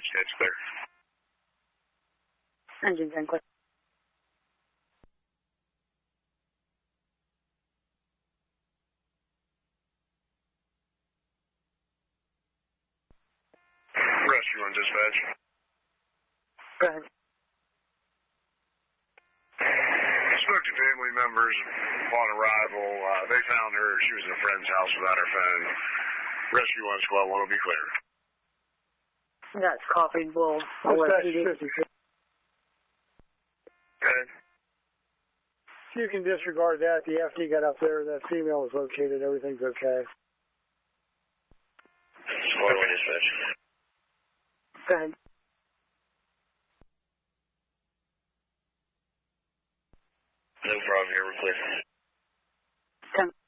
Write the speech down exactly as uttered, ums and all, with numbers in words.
State's clear. Engine ten clear. Rescue on dispatch. Go ahead. Spoke to family members upon arrival. Uh, they found her. She was at a friend's house without her phone. Rescue one, squad one will be clear. That's copied. We'll let you do. Okay. You can disregard that. The F D got up there. That female was located. Everything's okay. Squad one dispatch. Go ahead. No problem here. We're clear. ten.